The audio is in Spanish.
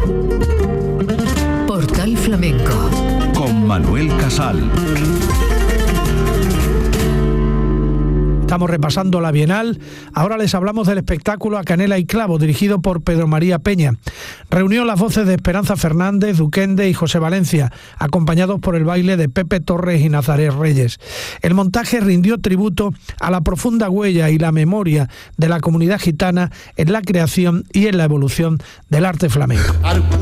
Portal Flamenco con Manuel Casal. Estamos repasando la Bienal. Ahora les hablamos del espectáculo A Canela y Clavo, dirigido por Pedro María Peña. Reunió las voces de Esperanza Fernández, Duquende y José Valencia, acompañados por el baile de Pepe Torres y Nazaret Reyes. El montaje rindió tributo a la profunda huella y la memoria de la comunidad gitana en la creación y en la evolución del arte flamenco.